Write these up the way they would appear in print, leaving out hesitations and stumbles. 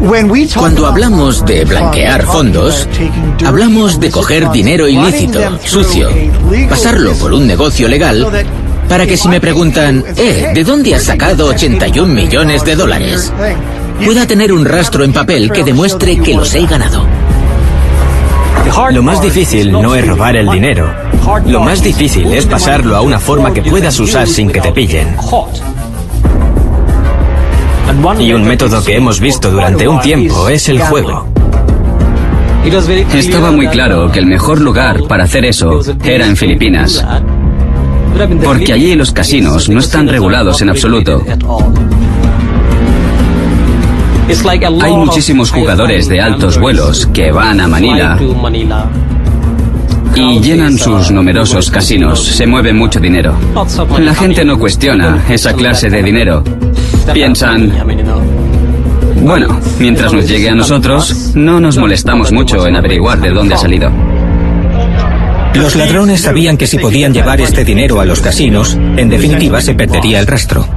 Cuando hablamos de blanquear fondos, hablamos de coger dinero ilícito, sucio, pasarlo por un negocio legal, para que si me preguntan, ¿de dónde has sacado 81 millones de dólares? Pueda tener un rastro en papel que demuestre que los he ganado. Lo más difícil no es robar el dinero. Lo más difícil es pasarlo a una forma que puedas usar sin que te pillen. Y un método que hemos visto durante un tiempo es el juego. Estaba muy claro que el mejor lugar para hacer eso era en Filipinas, porque allí los casinos no están regulados en absoluto. Hay muchísimos jugadores de altos vuelos que van a Manila y llenan sus numerosos casinos. Se mueve mucho dinero. La gente no cuestiona esa clase de dinero. Piensan, bueno, mientras nos llegue a nosotros, no nos molestamos mucho en averiguar de dónde ha salido. Los ladrones sabían que si podían llevar este dinero a los casinos, en definitiva se perdería el rastro.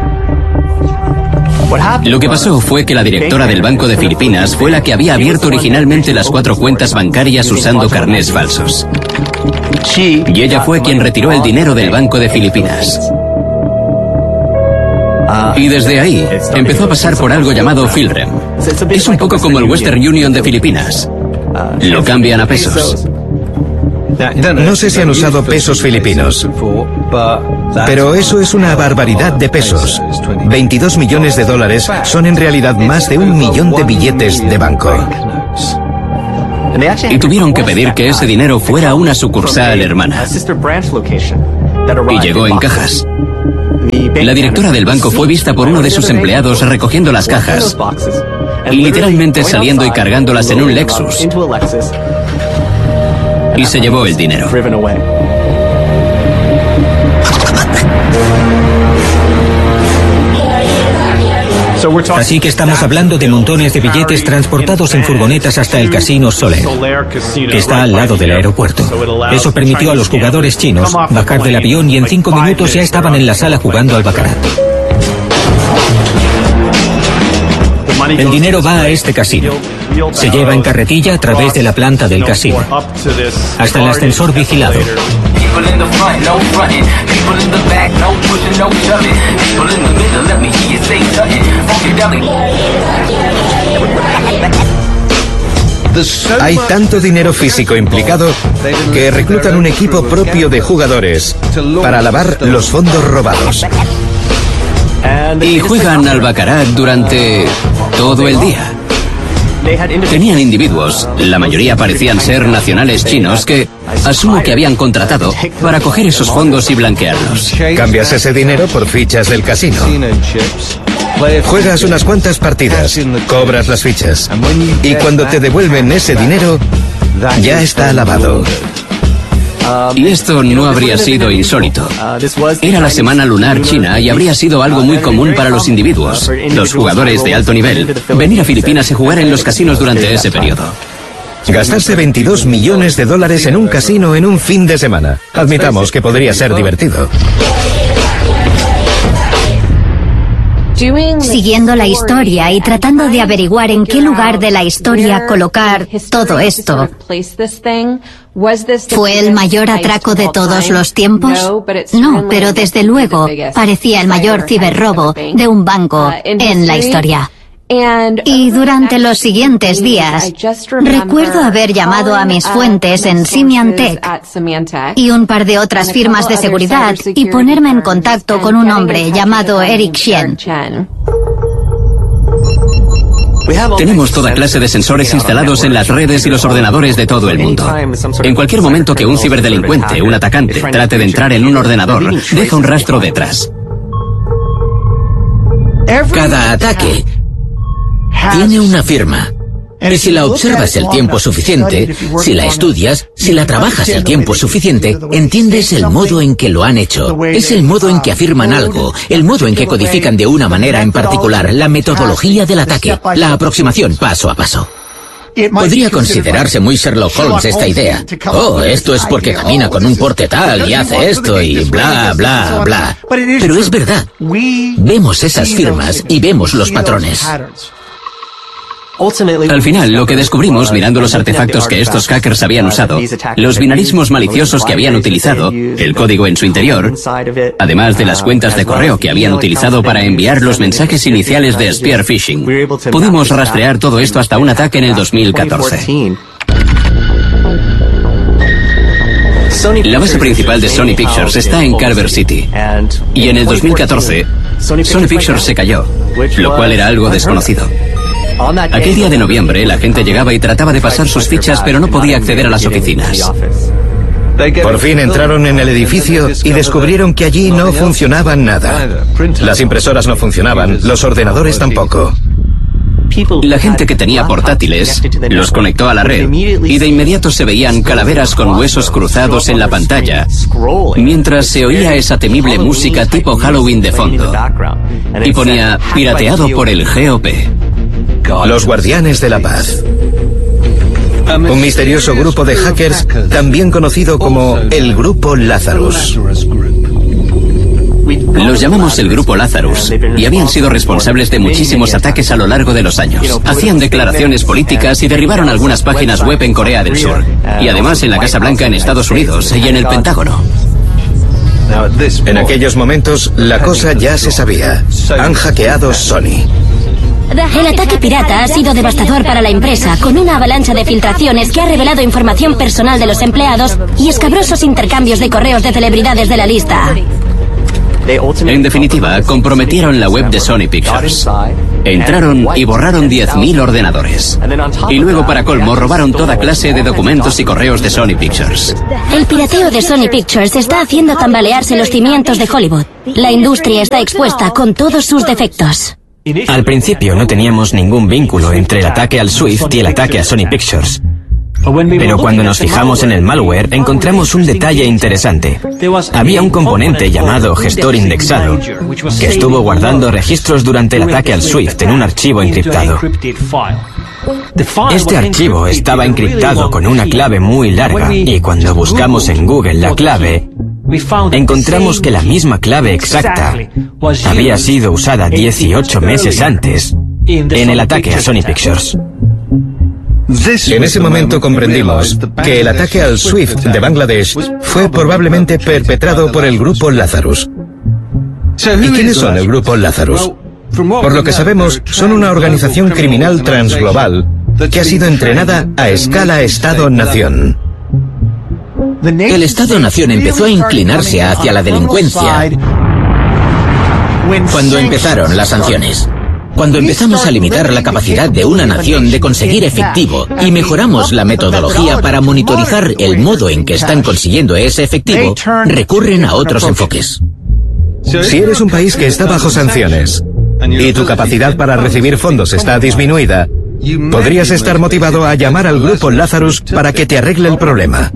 Lo que pasó fue que la directora del Banco de Filipinas fue la que había abierto originalmente las 4 cuentas bancarias usando carnés falsos. Y ella fue quien retiró el dinero del Banco de Filipinas. Y desde ahí empezó a pasar por algo llamado Philrem. Es un poco como el Western Union de Filipinas. Lo cambian a pesos. No sé si han usado pesos filipinos, pero eso es una barbaridad de pesos. 22 millones de dólares son en realidad más de 1 millón de billetes de banco. Y tuvieron que pedir que ese dinero fuera a una sucursal hermana. Y llegó en cajas. La directora del banco fue vista por uno de sus empleados recogiendo las cajas y literalmente saliendo y cargándolas en un Lexus. Y se llevó el dinero. Así que estamos hablando de montones de billetes transportados en furgonetas hasta el casino Soler, que está al lado del aeropuerto. Eso permitió a los jugadores chinos bajar del avión y en 5 minutos ya estaban en la sala jugando al baccarat. El dinero va a este casino. Se lleva en carretilla a través de la planta del casino, hasta el ascensor vigilado. Hay tanto dinero físico implicado que reclutan un equipo propio de jugadores para lavar los fondos robados. Y juegan al baccarat durante todo el día. Tenían individuos, la mayoría parecían ser nacionales chinos, que asumo que habían contratado para coger esos fondos y blanquearlos. Cambias ese dinero por fichas del casino. Juegas unas cuantas partidas, cobras las fichas, y cuando te devuelven ese dinero, ya está lavado. Y esto no habría sido insólito. Era la semana lunar china y habría sido algo muy común para los individuos, los jugadores de alto nivel, venir a Filipinas y jugar en los casinos durante ese periodo. Gastarse 22 millones de dólares en un casino en un fin de semana. Admitamos que podría ser divertido. Siguiendo la historia y tratando de averiguar en qué lugar de la historia colocar todo esto, ¿fue el mayor atraco de todos los tiempos? No, pero desde luego parecía el mayor ciberrobo de un banco en la historia. Y durante los siguientes días, recuerdo haber llamado a mis fuentes en Symantec y un par de otras firmas de seguridad y ponerme en contacto con un hombre llamado Eric Chen. Tenemos toda clase de sensores instalados en las redes y los ordenadores de todo el mundo. En cualquier momento que un ciberdelincuente, un atacante, trate de entrar en un ordenador, deja un rastro detrás. Cada ataque tiene una firma. Y si la observas el tiempo suficiente, si la estudias, si la trabajas el tiempo suficiente, entiendes el modo en que lo han hecho. Es el modo en que afirman algo, el modo en que codifican de una manera en particular, la metodología del ataque, la aproximación paso a paso. Podría considerarse muy Sherlock Holmes esta idea. Oh, esto es porque camina con un porte tal y hace esto y bla, bla, bla. Pero es verdad. Vemos esas firmas y vemos los patrones. Al final, lo que descubrimos mirando los artefactos que estos hackers habían usado, los binarismos maliciosos que habían utilizado, el código en su interior, además de las cuentas de correo que habían utilizado para enviar los mensajes iniciales de spear phishing, pudimos rastrear todo esto hasta un ataque en el 2014. La base principal de Sony Pictures está en Culver City, y en el 2014, Sony Pictures se cayó, lo cual era algo desconocido. Aquel día de noviembre, la gente llegaba y trataba de pasar sus fichas, pero no podía acceder a las oficinas. Por fin entraron en el edificio y descubrieron que allí no funcionaba nada. Las impresoras no funcionaban, los ordenadores tampoco. La gente que tenía portátiles los conectó a la red y de inmediato se veían calaveras con huesos cruzados en la pantalla, mientras se oía esa temible música tipo Halloween de fondo. Y ponía pirateado por el GOP. Los Guardianes de la Paz. Un misterioso grupo de hackers, también conocido como el Grupo Lazarus. Los llamamos el Grupo Lazarus y habían sido responsables de muchísimos ataques a lo largo de los años. Hacían declaraciones políticas y derribaron algunas páginas web en Corea del Sur. Y además en la Casa Blanca en Estados Unidos y en el Pentágono. En aquellos momentos, la cosa ya se sabía. Han hackeado Sony. El ataque pirata ha sido devastador para la empresa, con una avalancha de filtraciones que ha revelado información personal de los empleados y escabrosos intercambios de correos de celebridades de la lista. En definitiva, comprometieron la web de Sony Pictures. Entraron y borraron 10.000 ordenadores. Y luego, para colmo, robaron toda clase de documentos y correos de Sony Pictures. El pirateo de Sony Pictures está haciendo tambalearse los cimientos de Hollywood. La industria está expuesta con todos sus defectos. Al principio no teníamos ningún vínculo entre el ataque al Swift y el ataque a Sony Pictures. Pero cuando nos fijamos en el malware, encontramos un detalle interesante. Había un componente llamado gestor indexado, que estuvo guardando registros durante el ataque al Swift en un archivo encriptado. Este archivo estaba encriptado con una clave muy larga, y cuando buscamos en Google la clave, encontramos que la misma clave exacta había sido usada 18 meses antes en el ataque a Sony Pictures. En ese momento comprendimos que el ataque al Swift de Bangladesh fue probablemente perpetrado por el Grupo Lazarus. ¿Y quiénes son el Grupo Lazarus? Por lo que sabemos, son una organización criminal transglobal que ha sido entrenada a escala Estado-Nación. El Estado-Nación empezó a inclinarse hacia la delincuencia cuando empezaron las sanciones. Cuando empezamos a limitar la capacidad de una nación de conseguir efectivo y mejoramos la metodología para monitorizar el modo en que están consiguiendo ese efectivo, recurren a otros enfoques. Si eres un país que está bajo sanciones y tu capacidad para recibir fondos está disminuida, podrías estar motivado a llamar al Grupo Lazarus para que te arregle el problema.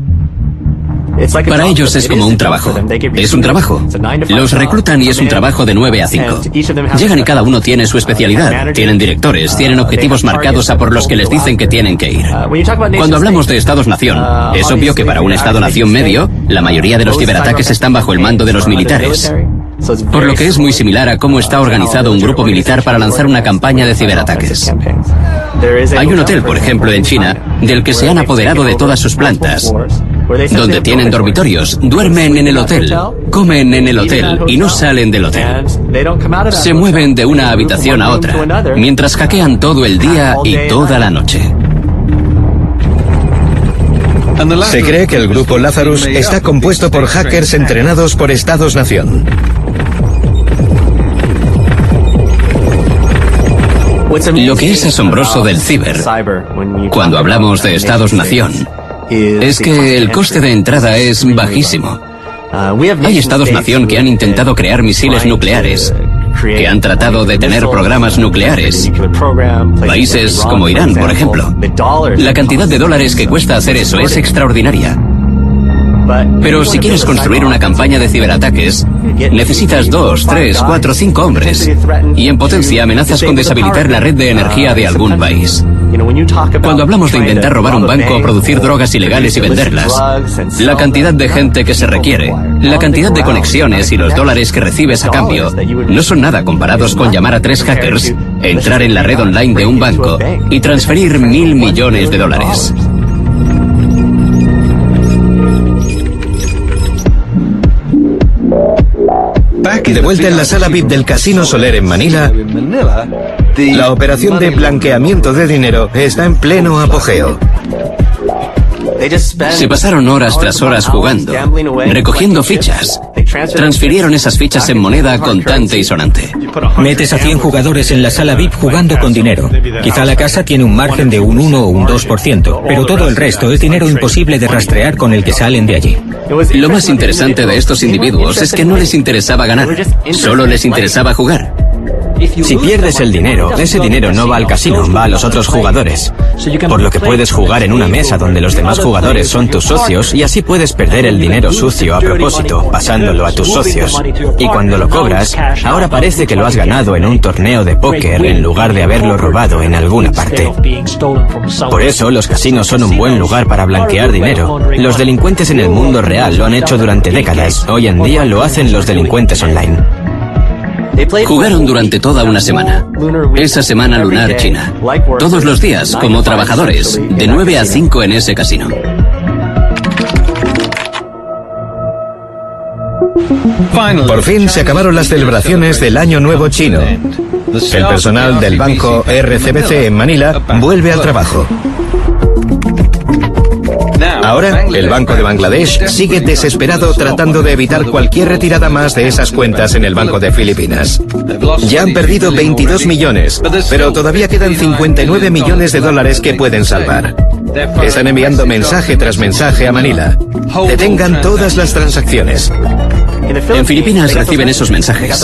Para ellos es como un trabajo. Es un trabajo. Los reclutan y es un trabajo de 9 a 5. Llegan y cada uno tiene su especialidad. Tienen directores, tienen objetivos marcados a por los que les dicen que tienen que ir. Cuando hablamos de Estados-Nación, es obvio que para un Estado-Nación medio, la mayoría de los ciberataques están bajo el mando de los militares. Por lo que es muy similar a cómo está organizado un grupo militar para lanzar una campaña de ciberataques. Hay un hotel, por ejemplo, en China, del que se han apoderado de todas sus plantas, donde tienen dormitorios, duermen en el hotel, comen en el hotel y no salen del hotel. Se mueven de una habitación a otra, mientras hackean todo el día y toda la noche. Se cree que el Grupo Lazarus está compuesto por hackers entrenados por Estados-Nación. Lo que es asombroso del ciber, cuando hablamos de Estados-Nación, es que el coste de entrada es bajísimo. Hay Estados-Nación que han intentado crear misiles nucleares, que han tratado de tener programas nucleares. Países como Irán, por ejemplo. La cantidad de dólares que cuesta hacer eso es extraordinaria. Pero si quieres construir una campaña de ciberataques, necesitas 2, 3, 4, 5 hombres. Y en potencia amenazas con deshabilitar la red de energía de algún país. Cuando hablamos de intentar robar un banco o producir drogas ilegales y venderlas, la cantidad de gente que se requiere, la cantidad de conexiones y los dólares que recibes a cambio, no son nada comparados con llamar a 3 hackers, entrar en la red online de un banco y transferir $1.000 millones. De vuelta en la sala VIP del Casino Soler en Manila, la operación de blanqueamiento de dinero está en pleno apogeo. Se pasaron horas tras horas jugando, recogiendo fichas. Transfirieron esas fichas en moneda contante y sonante. Metes a 100 jugadores en la sala VIP jugando con dinero. Quizá la casa tiene un margen de un 1 o un 2%, pero todo el resto es dinero imposible de rastrear con el que salen de allí. Lo más interesante de estos individuos es que no les interesaba ganar, solo les interesaba jugar. Si pierdes el dinero, ese dinero no va al casino, va a los otros jugadores. Por lo que puedes jugar en una mesa donde los demás jugadores son tus socios y así puedes perder el dinero sucio a propósito, pasándolo a tus socios. Y cuando lo cobras, ahora parece que lo has ganado en un torneo de póker en lugar de haberlo robado en alguna parte. Por eso los casinos son un buen lugar para blanquear dinero. Los delincuentes en el mundo real lo han hecho durante décadas. Hoy en día lo hacen los delincuentes online. Jugaron durante toda una semana. Esa semana lunar china. Todos los días, como trabajadores, de 9 a 5 en ese casino. Por fin se acabaron las celebraciones del Año Nuevo chino. El personal del banco RCBC en Manila vuelve al trabajo. Ahora, el Banco de Bangladesh sigue desesperado tratando de evitar cualquier retirada más de esas cuentas en el Banco de Filipinas. Ya han perdido 22 millones, pero todavía quedan 59 millones de dólares que pueden salvar. Están enviando mensaje tras mensaje a Manila. Detengan todas las transacciones. En Filipinas reciben esos mensajes.